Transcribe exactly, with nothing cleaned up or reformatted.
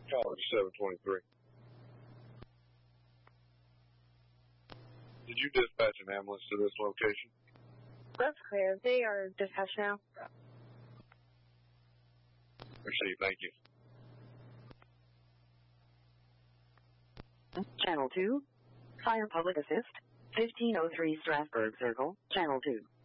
Caller seven twenty-three. Did you dispatch an ambulance to this location? That's clear. They are dispatched now. Received, thank you. Channel two. Fire Public Assist. fifteen oh three Strasburg Circle, Channel two.